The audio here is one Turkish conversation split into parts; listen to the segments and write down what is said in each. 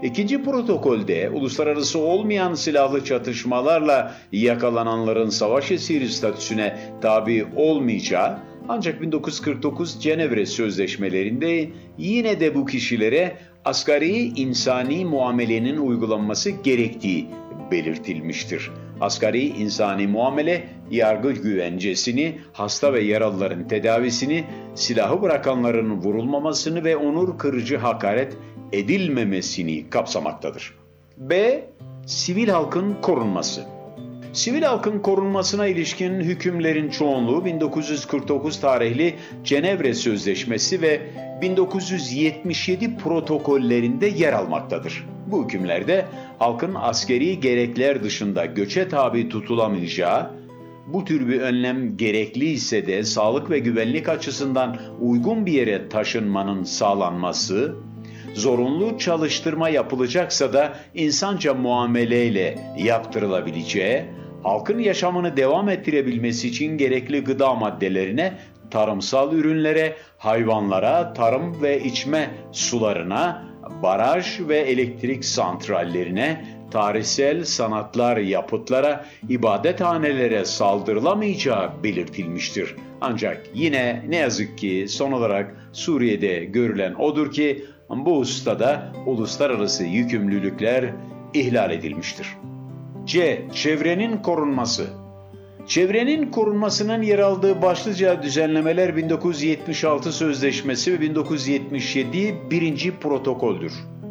İkinci protokolde uluslararası olmayan silahlı çatışmalarla yakalananların savaş esiri statüsüne tabi olmayacağı, ancak 1949 Cenevre Sözleşmelerinde yine de bu kişilere asgari insani muamelenin uygulanması gerektiği belirtilmiştir. Asgari insani muamele, yargı güvencesini, hasta ve yaralıların tedavisini, silahı bırakanların vurulmamasını ve onur kırıcı hakaret edilmemesini kapsamaktadır. B. Sivil halkın korunması. Sivil halkın korunmasına ilişkin hükümlerin çoğunluğu 1949 tarihli Cenevre Sözleşmesi ve 1977 protokollerinde yer almaktadır. Bu hükümlerde halkın askeri gerekler dışında göçe tabi tutulamayacağı, bu tür bir önlem gerekli ise de sağlık ve güvenlik açısından uygun bir yere taşınmanın sağlanması, zorunlu çalıştırma yapılacaksa da insanca muameleyle yaptırılabileceği, halkın yaşamını devam ettirebilmesi için gerekli gıda maddelerine, tarımsal ürünlere, hayvanlara, tarım ve içme sularına, baraj ve elektrik santrallerine, tarihsel sanatlar yapıtlara, ibadethanelere saldırılamayacağı belirtilmiştir. Ancak yine ne yazık ki son olarak Suriye'de görülen odur ki bu hususta uluslararası yükümlülükler ihlal edilmiştir. C. Çevrenin korunması. Çevrenin korunmasının yer aldığı başlıca düzenlemeler 1976 Sözleşmesi ve 1977 1. Protokoldür.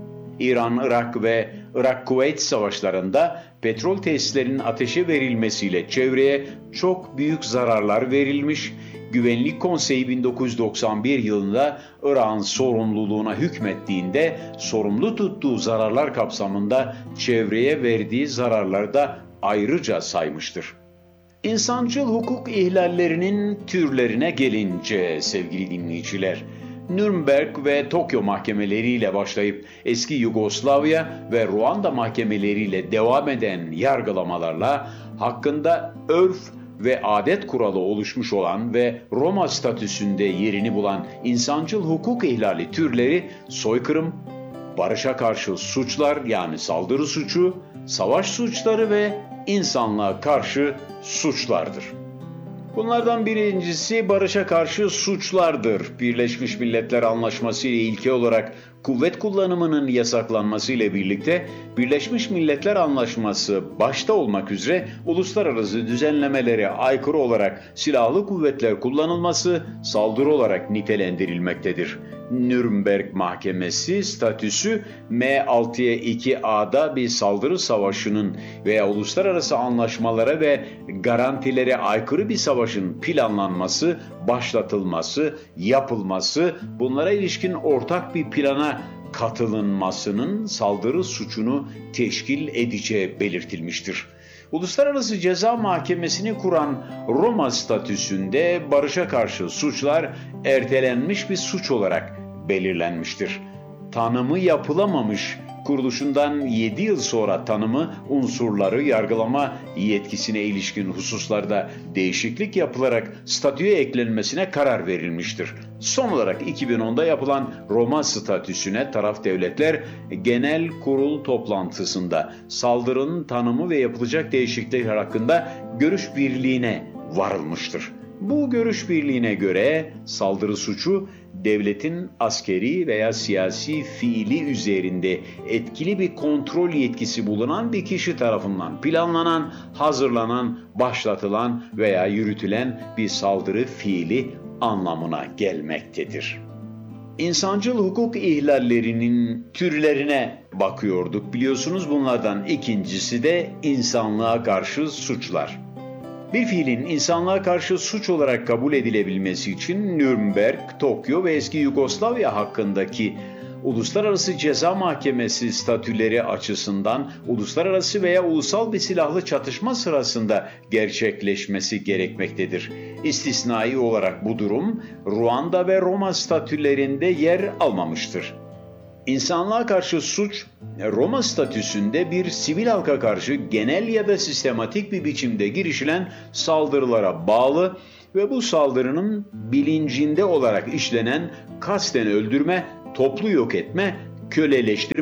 İran-Irak ve Irak-Kuveyt savaşlarında petrol tesislerinin ateşe verilmesiyle çevreye çok büyük zararlar verilmiş, Güvenlik Konseyi 1991 yılında Irak'ın sorumluluğuna hükmettiğinde sorumlu tuttuğu zararlar kapsamında çevreye verdiği zararları da ayrıca saymıştır. İnsancıl hukuk ihlallerinin türlerine gelince sevgili dinleyiciler, Nürnberg ve Tokyo mahkemeleriyle başlayıp eski Yugoslavya ve Ruanda mahkemeleriyle devam eden yargılamalarla hakkında örf ve adet kuralı oluşmuş olan ve Roma statüsünde yerini bulan insancıl hukuk ihlali türleri soykırım, barışa karşı suçlar yani saldırı suçu, savaş suçları ve insanlığa karşı suçlardır. Bunlardan birincisi barışa karşı suçlardır. Birleşmiş Milletler Anlaşması ile ilke olarak kuvvet kullanımının yasaklanması ile birlikte Birleşmiş Milletler Anlaşması başta olmak üzere uluslararası düzenlemelere aykırı olarak silahlı kuvvetler kullanılması saldırı olarak nitelendirilmektedir. Nürnberg Mahkemesi statüsü M6'ya2A'da bir saldırı savaşının veya uluslararası anlaşmalara ve garantilere aykırı bir savaşın planlanması, başlatılması, yapılması, bunlara ilişkin ortak bir plana katılınmasının saldırı suçunu teşkil edeceği belirtilmiştir. Uluslararası Ceza Mahkemesi'ni kuran Roma statüsünde barışa karşı suçlar ertelenmiş bir suç olarak belirlenmiştir. Tanımı yapılamamış, kuruluşundan 7 yıl sonra tanımı, unsurları, yargılama yetkisine ilişkin hususlarda değişiklik yapılarak statüye eklenmesine karar verilmiştir. Son olarak 2010'da yapılan Roma statüsüne taraf devletler genel kurul toplantısında saldırının tanımı ve yapılacak değişiklikler hakkında görüş birliğine varılmıştır. Bu görüş birliğine göre saldırı suçu devletin askeri veya siyasi fiili üzerinde etkili bir kontrol yetkisi bulunan bir kişi tarafından planlanan, hazırlanan, başlatılan veya yürütülen bir saldırı fiili anlamına gelmektedir. İnsancıl hukuk ihlallerinin türlerine bakıyorduk. Biliyorsunuz bunlardan ikincisi de insanlığa karşı suçlar. Bir fiilin insanlığa karşı suç olarak kabul edilebilmesi için Nürnberg, Tokyo ve eski Yugoslavya hakkındaki Uluslararası Ceza Mahkemesi statüleri açısından uluslararası veya ulusal bir silahlı çatışma sırasında gerçekleşmesi gerekmektedir. İstisnai olarak bu durum Ruanda ve Roma statülerinde yer almamıştır. İnsanlığa karşı suç, Roma statüsünde bir sivil halka karşı genel ya da sistematik bir biçimde girişilen saldırılara bağlı ve bu saldırının bilincinde olarak işlenen kasten öldürme, toplu yok etme, köleleştirme,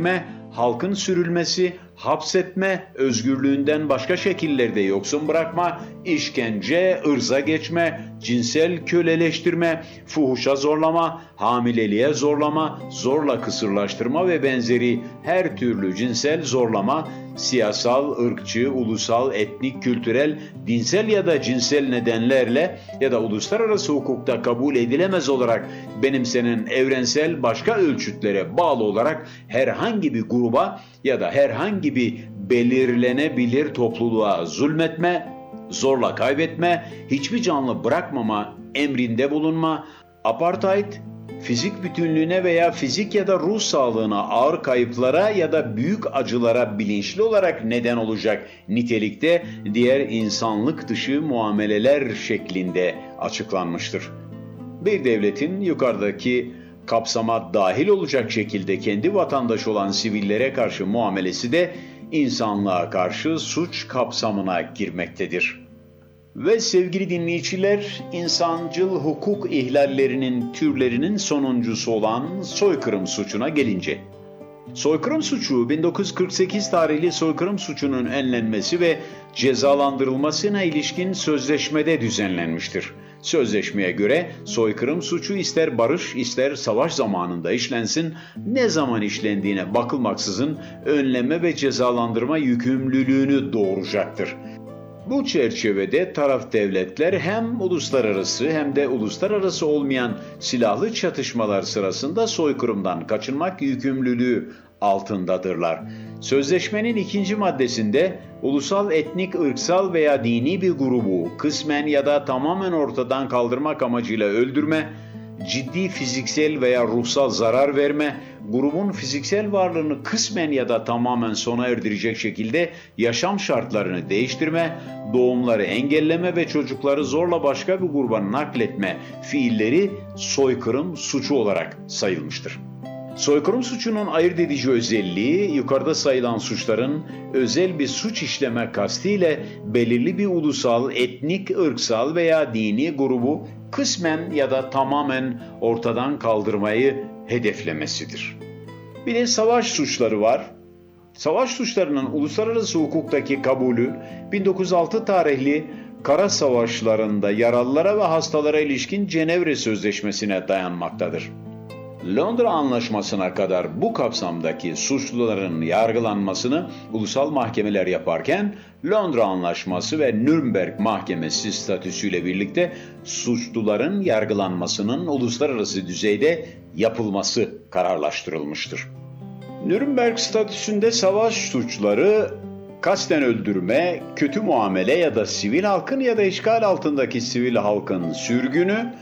halkın sürülmesi, hapsetme, özgürlüğünden başka şekillerde yoksun bırakma, işkence, ırza geçme, cinsel köleleştirme, fuhuşa zorlama, hamileliğe zorlama, zorla kısırlaştırma ve benzeri her türlü cinsel zorlama, siyasal, ırkçı, ulusal, etnik, kültürel, dinsel ya da cinsel nedenlerle ya da uluslararası hukukta kabul edilemez olarak benimsenen evrensel başka ölçütlere bağlı olarak herhangi bir gruba ya da herhangi bir belirlenebilir topluluğa zulmetme, zorla kaybetme, hiçbir canlı bırakmama emrinde bulunma, apartheid, fizik bütünlüğüne veya fizik ya da ruh sağlığına ağır kayıplara ya da büyük acılara bilinçli olarak neden olacak nitelikte diğer insanlık dışı muameleler şeklinde açıklanmıştır. Bir devletin yukarıdaki kapsama dahil olacak şekilde kendi vatandaşı olan sivillere karşı muamelesi de insanlığa karşı suç kapsamına girmektedir. Ve sevgili dinleyiciler, insancıl hukuk ihlallerinin türlerinin sonuncusu olan soykırım suçuna gelince. Soykırım suçu 1948 tarihli soykırım suçunun önlenmesi ve cezalandırılmasına ilişkin sözleşmede düzenlenmiştir. Sözleşmeye göre soykırım suçu ister barış ister savaş zamanında işlensin, ne zaman işlendiğine bakılmaksızın önleme ve cezalandırma yükümlülüğünü doğuracaktır. Bu çerçevede taraf devletler hem uluslararası hem de uluslararası olmayan silahlı çatışmalar sırasında soykırımdan kaçınmak yükümlülüğü altındadırlar. Sözleşmenin 2. maddesinde ulusal, etnik, ırksal veya dini bir grubu kısmen ya da tamamen ortadan kaldırmak amacıyla öldürme, ciddi fiziksel veya ruhsal zarar verme, grubun fiziksel varlığını kısmen ya da tamamen sona erdirecek şekilde yaşam şartlarını değiştirme, doğumları engelleme ve çocukları zorla başka bir gruba nakletme fiilleri soykırım suçu olarak sayılmıştır. Soykırım suçunun ayırt edici özelliği, yukarıda sayılan suçların özel bir suç işleme kastıyla belirli bir ulusal, etnik, ırksal veya dini grubu kısmen ya da tamamen ortadan kaldırmayı hedeflemesidir. Bir de savaş suçları var. Savaş suçlarının uluslararası hukuktaki kabulü 1906 tarihli kara savaşlarında yaralılara ve hastalara ilişkin Cenevre Sözleşmesi'ne dayanmaktadır. Londra Anlaşması'na kadar bu kapsamdaki suçluların yargılanmasını ulusal mahkemeler yaparken Londra Anlaşması ve Nürnberg Mahkemesi statüsüyle birlikte suçluların yargılanmasının uluslararası düzeyde yapılması kararlaştırılmıştır. Nürnberg statüsünde savaş suçları kasten öldürme, kötü muamele ya da sivil halkın ya da işgal altındaki sivil halkın sürgünü,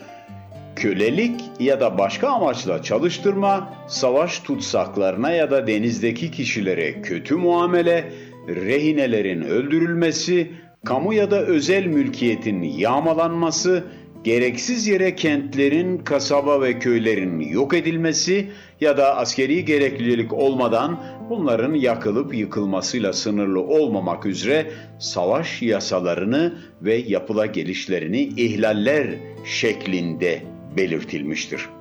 kölelik ya da başka amaçla çalıştırma, savaş tutsaklarına ya da denizdeki kişilere kötü muamele, rehinelerin öldürülmesi, kamu ya da özel mülkiyetin yağmalanması, gereksiz yere kentlerin, kasaba ve köylerin yok edilmesi ya da askeri gereklilik olmadan bunların yakılıp yıkılmasıyla sınırlı olmamak üzere savaş yasalarını ve yapılagelişlerini ihlaller şeklinde belirtilmiştir.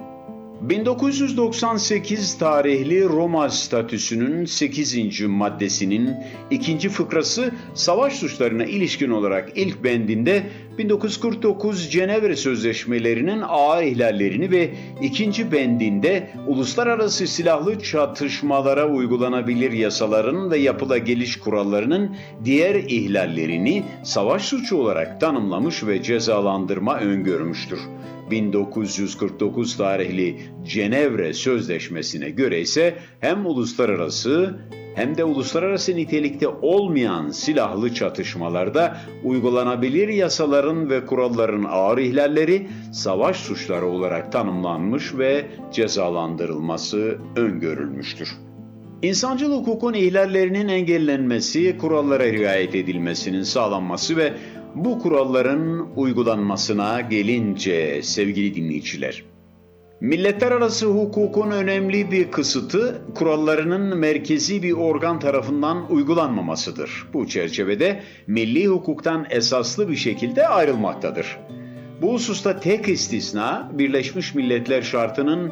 1998 tarihli Roma Statüsü'nün 8. maddesinin 2. fıkrası savaş suçlarına ilişkin olarak ilk bendinde 1949 Cenevre Sözleşmelerinin ağır ihlallerini ve 2. bendinde uluslararası silahlı çatışmalara uygulanabilir yasaların ve yapılageliş kurallarının diğer ihlallerini savaş suçu olarak tanımlamış ve cezalandırma öngörmüştür. 1949 tarihli Cenevre Sözleşmesi'ne göre ise hem uluslararası hem de uluslararası nitelikte olmayan silahlı çatışmalarda uygulanabilir yasaların ve kuralların ağır ihlalleri savaş suçları olarak tanımlanmış ve cezalandırılması öngörülmüştür. İnsancıl hukukun ihlallerinin engellenmesi, kurallara riayet edilmesinin sağlanması ve bu kuralların uygulanmasına gelince sevgili dinleyiciler, milletler arası hukukun önemli bir kısıtı kurallarının merkezi bir organ tarafından uygulanmamasıdır. Bu çerçevede milli hukuktan esaslı bir şekilde ayrılmaktadır. Bu hususta tek istisna Birleşmiş Milletler Şartı'nın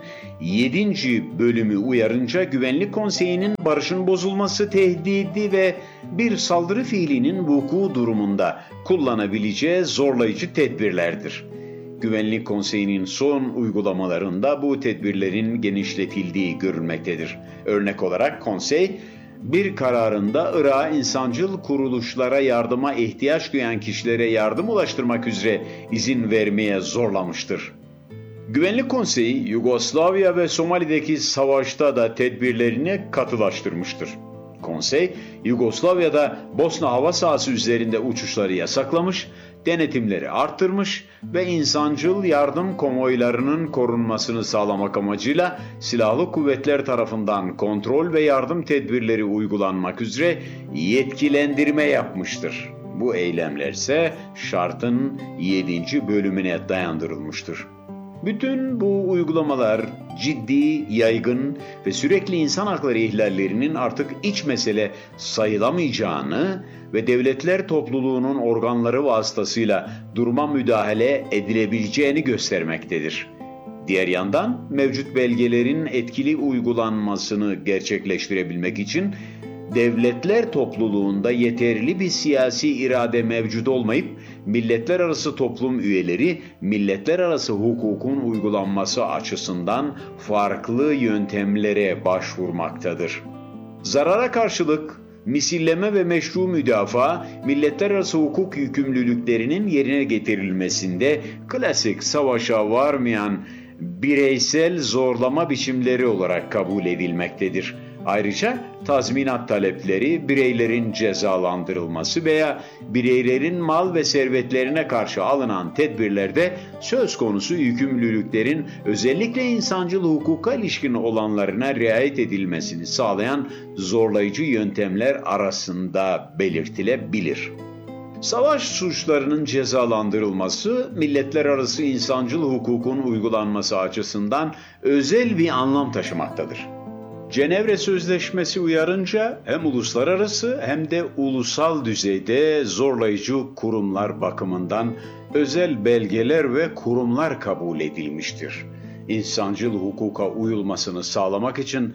7. bölümü uyarınca Güvenlik Konseyi'nin barışın bozulması tehdidi ve bir saldırı fiilinin vuku durumunda kullanabileceği zorlayıcı tedbirlerdir. Güvenlik Konseyi'nin son uygulamalarında bu tedbirlerin genişletildiği görülmektedir. Örnek olarak konsey, bir kararında Irak'a insancıl kuruluşlara yardıma ihtiyaç duyan kişilere yardım ulaştırmak üzere izin vermeye zorlamıştır. Güvenlik Konseyi, Yugoslavya ve Somali'deki savaşta da tedbirlerini katılaştırmıştır. Konsey, Yugoslavya'da Bosna hava sahası üzerinde uçuşları yasaklamış, denetimleri arttırmış ve insancıl yardım konvoylarının korunmasını sağlamak amacıyla silahlı kuvvetler tarafından kontrol ve yardım tedbirleri uygulanmak üzere yetkilendirme yapmıştır. Bu eylemler ise şartın 7. bölümüne dayandırılmıştır. Bütün bu uygulamalar ciddi, yaygın ve sürekli insan hakları ihlallerinin artık iç mesele sayılamayacağını ve devletler topluluğunun organları vasıtasıyla duruma müdahale edilebileceğini göstermektedir. Diğer yandan mevcut belgelerin etkili uygulanmasını gerçekleştirebilmek için devletler topluluğunda yeterli bir siyasi irade mevcut olmayıp milletler arası toplum üyeleri milletler arası hukukun uygulanması açısından farklı yöntemlere başvurmaktadır. Zarara karşılık misilleme ve meşru müdafaa milletler arası hukuk yükümlülüklerinin yerine getirilmesinde klasik savaşa varmayan bireysel zorlama biçimleri olarak kabul edilmektedir. Ayrıca tazminat talepleri, bireylerin cezalandırılması veya bireylerin mal ve servetlerine karşı alınan tedbirlerde söz konusu yükümlülüklerin özellikle insancıl hukuka ilişkin olanlarına riayet edilmesini sağlayan zorlayıcı yöntemler arasında belirtilebilir. Savaş suçlarının cezalandırılması, milletler arası insancıl hukukun uygulanması açısından özel bir anlam taşımaktadır. Cenevre Sözleşmesi uyarınca hem uluslararası hem de ulusal düzeyde zorlayıcı kurumlar bakımından özel belgeler ve kurumlar kabul edilmiştir. İnsancıl hukuka uyulmasını sağlamak için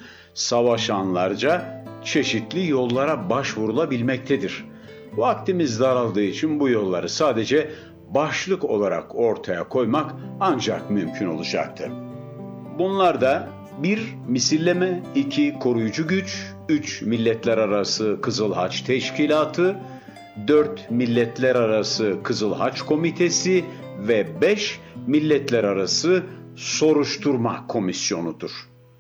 savaşanlarca çeşitli yollara başvurulabilmektedir. Vaktimiz daraldığı için bu yolları sadece başlık olarak ortaya koymak ancak mümkün olacaktır. Bunlar da 1. Misilleme, 2. Koruyucu güç, 3. Milletler Arası Kızıl Haç Teşkilatı, 4. Milletler Arası Kızıl Haç Komitesi ve 5. Milletler Arası Soruşturma Komisyonu'dur.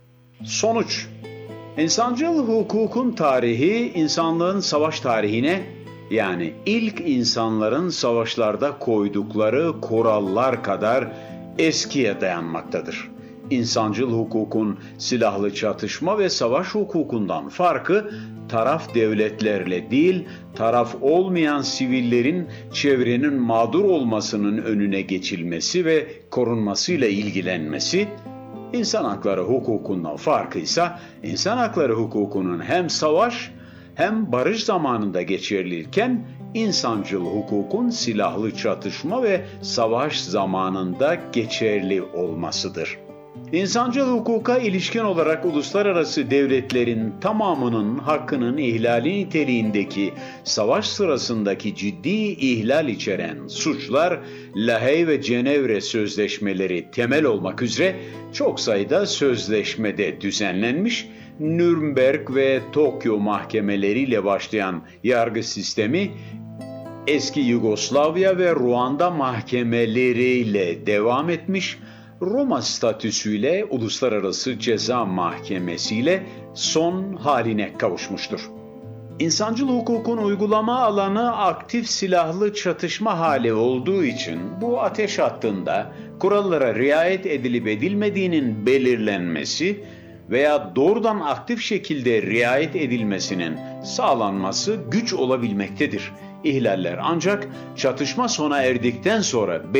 Sonuç: İnsancıl hukukun tarihi, insanlığın savaş tarihine, yani ilk insanların savaşlarda koydukları kurallar kadar eskiye dayanmaktadır. İnsancıl hukukun silahlı çatışma ve savaş hukukundan farkı, taraf devletlerle değil, taraf olmayan sivillerin çevrenin mağdur olmasının önüne geçilmesi ve korunmasıyla ilgilenmesi, insan hakları hukukundan farkı ise insan hakları hukukunun hem savaş hem barış zamanında geçerliyken insancıl hukukun silahlı çatışma ve savaş zamanında geçerli olmasıdır. İnsancıl hukuka ilişkin olarak uluslararası devletlerin tamamının hakkının ihlali niteliğindeki savaş sırasındaki ciddi ihlal içeren suçlar, Lahey ve Cenevre sözleşmeleri temel olmak üzere çok sayıda sözleşmede düzenlenmiş, Nürnberg ve Tokyo mahkemeleriyle başlayan yargı sistemi, eski Yugoslavya ve Ruanda mahkemeleriyle devam etmiş, Roma statüsüyle Uluslararası Ceza Mahkemesi ile son haline kavuşmuştur. İnsancıl hukukun uygulama alanı aktif silahlı çatışma hali olduğu için bu ateş hattında kurallara riayet edilip edilmediğinin belirlenmesi veya doğrudan aktif şekilde riayet edilmesinin sağlanması güç olabilmektedir. İhlaller ancak çatışma sona erdikten sonra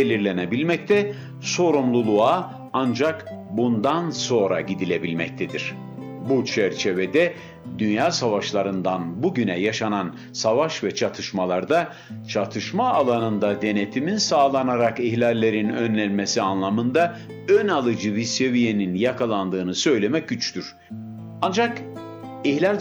belirlenebilmekte, sorumluluğa ancak bundan sonra gidilebilmektedir. Bu çerçevede dünya savaşlarından bugüne yaşanan savaş ve çatışmalarda çatışma alanında denetimin sağlanarak ihlallerin önlenmesi anlamında ön alıcı bir seviyenin yakalandığını söylemek güçtür. Ancak ihlal